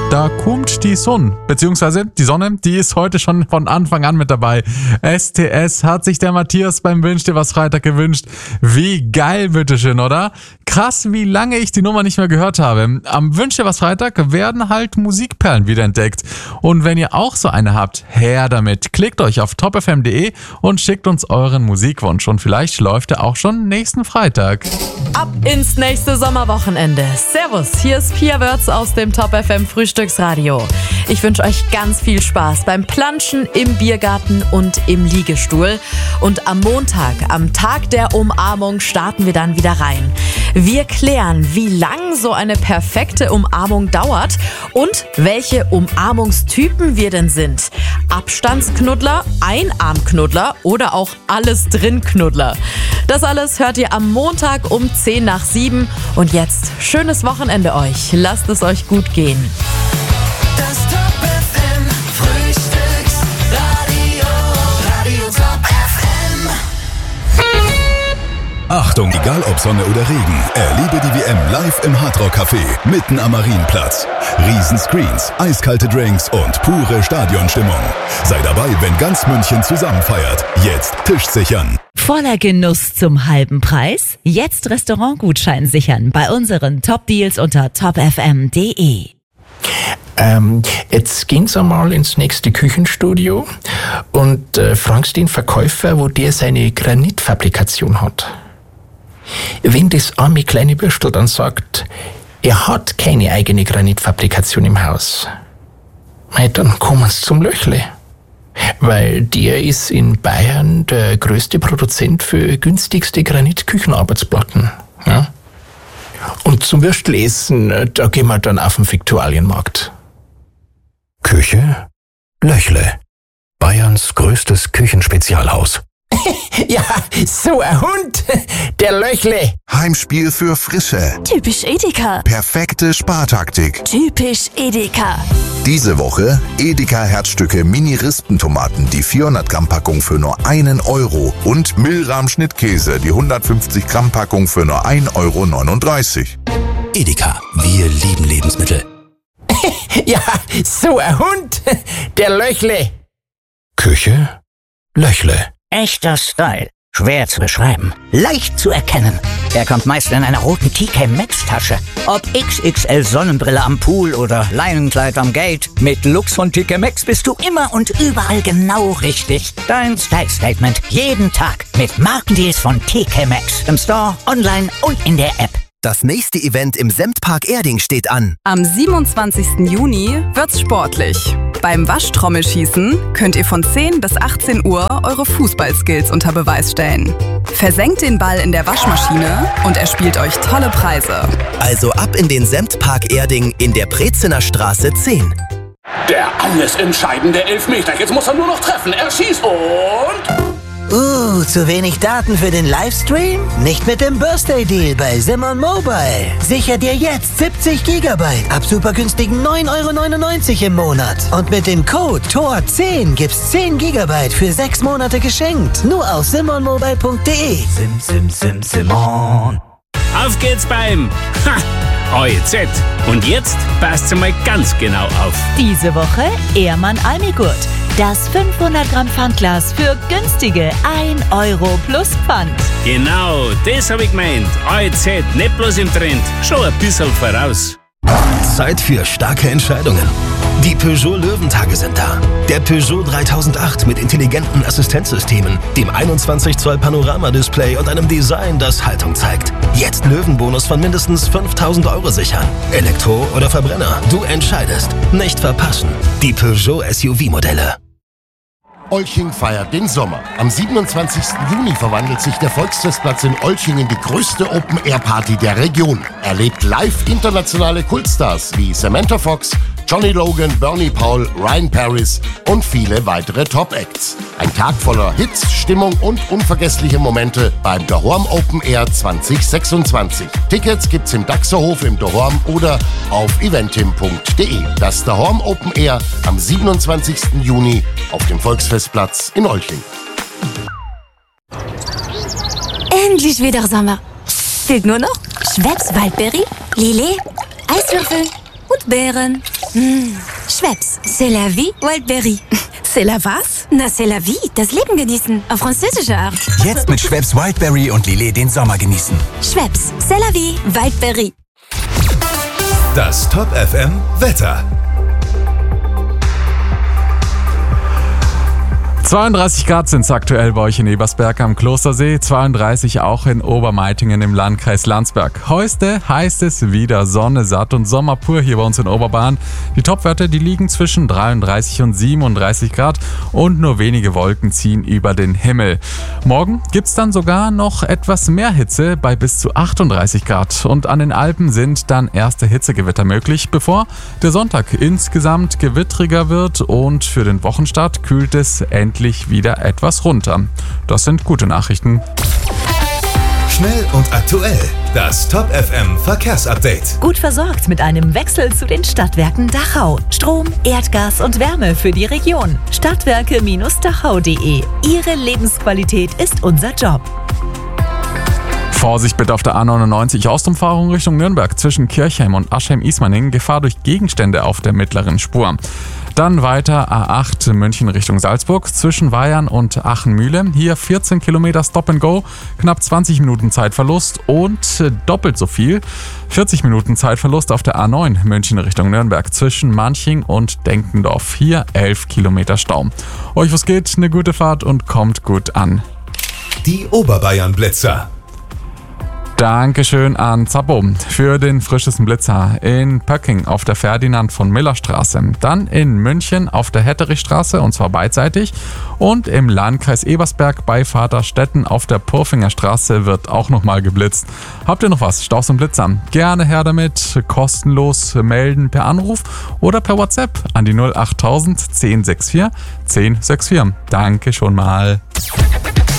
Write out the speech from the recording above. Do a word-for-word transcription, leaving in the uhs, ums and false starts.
Da kommt die Sonne, beziehungsweise die Sonne, die ist heute schon von Anfang an mit dabei. S T S hat sich der Matthias beim Wünsch dir was Freitag gewünscht. Wie geil, bitteschön, oder? Krass, wie lange ich die Nummer nicht mehr gehört habe. Am Wünsch dir was Freitag werden halt Musikperlen wiederentdeckt. Und wenn ihr auch so eine habt, her damit. Klickt euch auf top f m punkt d e und schickt uns euren Musikwunsch. Und vielleicht läuft er auch schon nächsten Freitag. Ab ins nächste Sommerwochenende. Servus, hier ist Pia Wörz aus dem Top F M Frühstücksradio. Ich wünsche euch ganz viel Spaß beim Planschen im Biergarten und im Liegestuhl. Und am Montag, am Tag der Umarmung, starten wir dann wieder rein. Wir klären, wie lang so eine perfekte Umarmung dauert und welche Umarmungstypen wir denn sind. Abstandsknuddler, Einarmknuddler oder auch Alles-Drin-Knuddler. Das alles hört ihr am Montag um zehn nach sieben. Und jetzt schönes Wochenende euch. Lasst es euch gut gehen. Das Top F M Frühstücksradio, Radio Top F M. Achtung, egal ob Sonne oder Regen, erlebe die W M live im Hardrock Café, mitten am Marienplatz. Riesenscreens, eiskalte Drinks und pure Stadionstimmung. Sei dabei, wenn ganz München zusammen feiert. Jetzt Tisch sichern. Voller Genuss zum halben Preis? Jetzt Restaurantgutschein sichern bei unseren Top-Deals unter top f m punkt d e. Ähm, jetzt gehen Sie mal ins nächste Küchenstudio und äh, fragen Sie den Verkäufer, wo der seine Granitfabrikation hat. Wenn das arme kleine Bürstel dann sagt, er hat keine eigene Granitfabrikation im Haus, dann kommen Sie zum Löchle. Weil der ist in Bayern der größte Produzent für günstigste Granitküchenarbeitsplatten. Ja? Und zum Würstelessen, da gehen wir dann auf den Viktualienmarkt. Küche? Löchle. Bayerns größtes Küchenspezialhaus. Ja, so ein Hund, der Löchle. Heimspiel für Frische. Typisch Edeka. Perfekte Spartaktik. Typisch Edeka. Diese Woche Edeka Herzstücke Mini-Rispentomaten, die vierhundert Gramm Packung für nur einen Euro und Milram Schnittkäse, die hundertfünfzig Gramm Packung für nur ein Euro neununddreißig. Edeka, wir lieben Lebensmittel. Ja, so ein Hund, der Löchle. Küche? Löchle. Echter Style. Schwer zu beschreiben. Leicht zu erkennen. Er kommt meist in einer roten T K Maxx Tasche. Ob X X L Sonnenbrille am Pool oder Leinenkleid am Gate. Mit Looks von T K Maxx bist du immer und überall genau richtig. Dein Style Statement. Jeden Tag. Mit Markendeals von T K Maxx. Im Store, online und in der App. Das nächste Event im Semtpark Erding steht an. Am siebenundzwanzigsten Juni wird's sportlich. Beim Waschtrommelschießen könnt ihr von zehn bis achtzehn Uhr eure Fußballskills unter Beweis stellen. Versenkt den Ball in der Waschmaschine und erspielt euch tolle Preise. Also ab in den Semtpark Erding in der Brezener Straße zehn. Der alles entscheidende Elfmeter. Jetzt muss er nur noch treffen. Er schießt und... Uh, zu wenig Daten für den Livestream? Nicht mit dem Birthday Deal bei Simon Mobile. Sicher dir jetzt siebzig Gigabyte ab super günstigen neun Euro neunundneunzig im Monat. Und mit dem Code T O R zehn gibt's zehn Gigabyte für sechs Monate geschenkt. Nur auf simon mobile punkt d e. Sim, sim, sim, Simon. Auf geht's beim Ha! O E Z. Und jetzt passt mal ganz genau auf. Diese Woche Ehrmann Almigurt. Das fünfhundert Gramm Pfandglas für günstige ein Euro plus Pfand. Genau, das hab ich gemeint. O E Z, nicht bloß im Trend, schon ein bisschen voraus. Zeit für starke Entscheidungen. Die Peugeot Löwentage sind da. Der Peugeot dreitausendacht mit intelligenten Assistenzsystemen, dem einundzwanzig Zoll Panoramadisplay und einem Design, das Haltung zeigt. Jetzt Löwenbonus von mindestens fünftausend Euro sichern. Elektro oder Verbrenner, du entscheidest. Nicht verpassen. Die Peugeot S U V-Modelle. Olching feiert den Sommer. Am siebenundzwanzigsten Juni verwandelt sich der Volksfestplatz in Olching in die größte Open-Air-Party der Region. Erlebt live internationale Kultstars wie Samantha Fox, Johnny Logan, Bernie Paul, Ryan Paris und viele weitere Top-Acts. Ein Tag voller Hits, Stimmung und unvergessliche Momente beim Dahorm Open Air zwanzig sechsundzwanzig. Tickets gibt's im Daxerhof im Dahorm oder auf eventim punkt d e. Das Dahorm Open Air am siebenundzwanzigsten Juni auf dem Volksfestplatz in Olching. Endlich wieder Sommer. Fehlt nur noch Schweppes Waldbeere, Lillet, Eiswürfel und Beeren. Mmh, Schweppes, c'est la vie, Wildberry. C'est la was? Na, c'est la vie, das Leben genießen, auf französische Art. Jetzt mit Schweppes Wildberry und Lillet den Sommer genießen. Schweppes, c'est la vie, Wildberry. Das Top F M Wetter. zweiunddreißig Grad sind es aktuell bei euch in Ebersberg am Klostersee, zweiunddreißig auch in Obermeitingen im Landkreis Landsberg. Heute heißt es wieder Sonne, satt und Sommer pur hier bei uns in Oberbahn. Die Topwerte, die liegen zwischen dreiunddreißig und siebenunddreißig Grad und nur wenige Wolken ziehen über den Himmel. Morgen gibt's dann sogar noch etwas mehr Hitze bei bis zu achtunddreißig Grad und an den Alpen sind dann erste Hitzegewitter möglich, bevor der Sonntag insgesamt gewittriger wird und für den Wochenstart kühlt es endlich wieder etwas runter. Das sind gute Nachrichten. Schnell und aktuell. Das Top F M Verkehrsupdate. Gut versorgt mit einem Wechsel zu den Stadtwerken Dachau. Strom, Erdgas und Wärme für die Region. Stadtwerke Dachau punkt de. Ihre Lebensqualität ist unser Job. Vorsicht bitte auf der A neunundneunzig Ostumfahrung Richtung Nürnberg zwischen Kirchheim und Aschheim-Ismaning. Gefahr durch Gegenstände auf der mittleren Spur. Dann weiter A acht München Richtung Salzburg zwischen Weyern und Achenmühle. Hier vierzehn Kilometer Stop and Go, knapp zwanzig Minuten Zeitverlust und doppelt so viel. vierzig Minuten Zeitverlust auf der A neun München Richtung Nürnberg zwischen Manching und Denkendorf. Hier elf Kilometer Stau. Euch was geht, eine gute Fahrt und kommt gut an. Die Oberbayern Blitzer. Dankeschön an Zappo für den frischesten Blitzer in Pöcking auf der Ferdinand von Miller Straße, dann in München auf der Hetterichstraße und zwar beidseitig und im Landkreis Ebersberg bei Vaterstetten auf der Purfinger Straße wird auch nochmal geblitzt. Habt ihr noch was? Staus und Blitzer? Gerne her damit, kostenlos melden per Anruf oder per WhatsApp an die null achttausend zehn sechs vier zehn sechs vier. Danke schon mal.